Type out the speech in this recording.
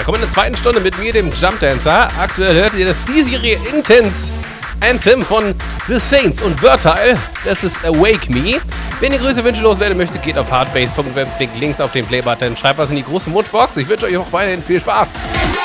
willkommen in der zweiten Stunde mit mir, dem Jump Dancer. Aktuell hört ihr das diesjährige Intense Anthem von The Saints und Vertile. Das ist Awake Me. Wenn ihr Grüße Wünsche loswerden möchtet, geht auf hardbase.web, klickt links auf den Playbutton, schreibt was in die große Wunschbox. Ich wünsche euch auch weiterhin viel Spaß.